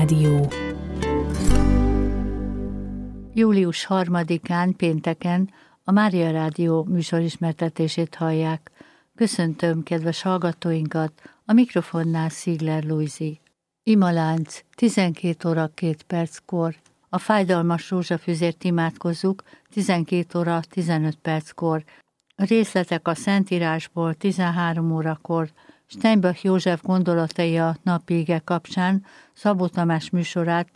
Rádió. Július 3-án, pénteken a Mária Rádió műsorismertetését hallják. Köszöntöm kedves hallgatóinkat, a mikrofonnál Szigler Lujzi. Imalánc, 12 óra 2 perckor. A fájdalmas rózsafüzért imádkozzuk, 12 óra 15 perckor. A részletek a Szentírásból 13 órakor. Steinbach József gondolatai a napi ige kapcsán Szabó Tamás műsorát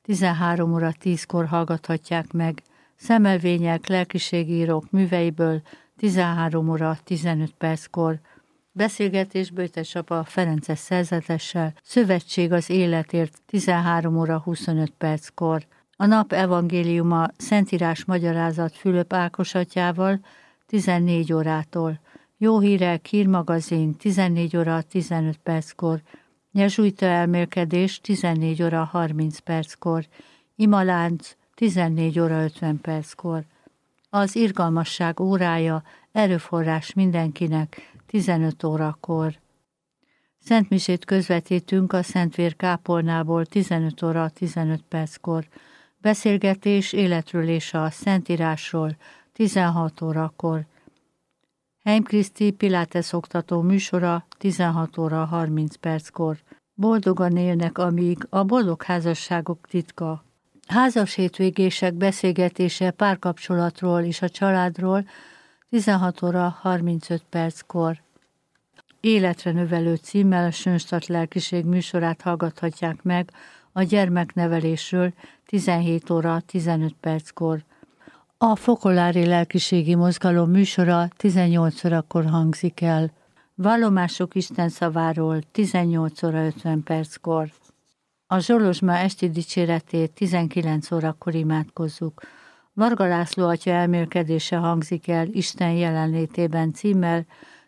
13 óra 10-kor hallgathatják meg. Szemelvények, lelkiségírók műveiből 13 óra 15 perckor. Beszélgetés Böjtes apa Ferences szerzetessel, Szövetség az életért 13 óra 25 perckor. A nap evangéliuma Szentírás magyarázat Fülöp Ákos atyával 14 órától. Jó hírek, hírmagazin 14 óra 15 perckor. Jezsuita elmélkedés 14 óra 30 perckor. Imalánc 14 óra 50 perckor. Az irgalmasság órája, erőforrás mindenkinek 15 órakor. Szentmisét közvetítünk a Szentvér kápolnából 15 óra 15 perckor. Beszélgetés életről és a Szentírásról 16 órakor. Heim Kriszti Pilates oktató műsora 16 óra 30 perckor. Boldogan élnek, amíg a boldog házasságok titka. Házas hétvégések beszélgetése párkapcsolatról és a családról 16 óra 35 perckor. Életre növelő címmel a Sönstadt lelkiség műsorát hallgathatják meg a gyermeknevelésről 17 óra 15 perckor. A Fokolári Lelkiségi Mozgalom műsora 18 órakor hangzik el. Vallomások Isten szaváról 18 óra 50 perckor. A Zsolozsma esti dicséretét 19 órakor imádkozzuk. Varga László atya elmélkedése hangzik el Isten jelenlétében címmel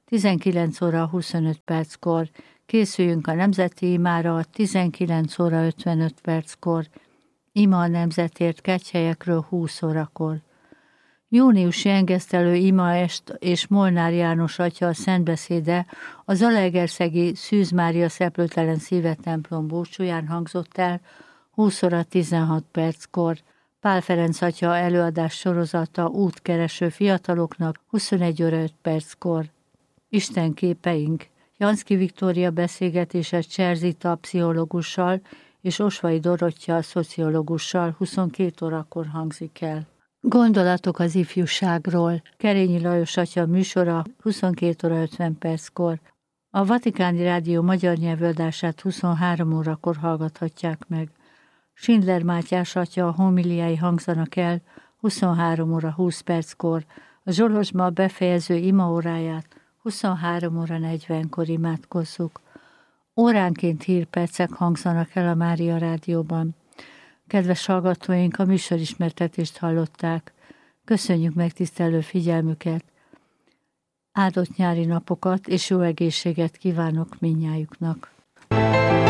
19 óra 25 perckor. Készüljünk a nemzeti imára 19 óra 55 perckor. Ima a nemzetért Kegyhelyekről 20 órakor. Júniusi engesztelő imaest és Molnár János atya a szentbeszéde a Zalaegerszegi Szűz Mária Szeplőtelen Szíve templom búcsúján hangzott el 20 óra 16 perckor. Pál Ferenc atya előadás sorozata Útkereső fiataloknak 21 óra 5 perckor. Isten képeink. Janszki Viktória beszélgetése Cserzita pszichológussal és Osvai Dorottya szociológussal 22 órakor hangzik el. Gondolatok az ifjúságról. Kerényi Lajos atya műsora 22 óra 50 perckor. A Vatikáni Rádió magyar nyelvadását 23 órakor hallgathatják meg. Schindler Mátyás atya homiliái hangzanak el 23 óra 20 perckor. A Zsolozsma befejező imaóráját 23 óra 40-kor imádkozzuk. Óránként hírpercek hangzanak el a Mária Rádióban. Kedves hallgatóink, a műsorismertetést hallották. Köszönjük megtisztelő figyelmüket. Áldott nyári napokat és jó egészséget kívánok mindnyájuknak.